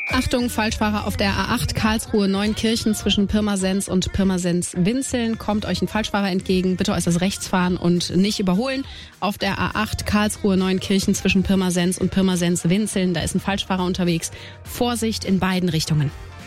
Achtung, Falschfahrer auf der A8 Karlsruhe-Neunkirchen zwischen Pirmasens und Pirmasens-Winzeln. Kommt euch ein Falschfahrer entgegen, bitte äußerst rechts fahren und nicht überholen. Auf der A8 Karlsruhe-Neunkirchen zwischen Pirmasens und Pirmasens-Winzeln, da ist ein Falschfahrer unterwegs. Vorsicht in beiden Richtungen.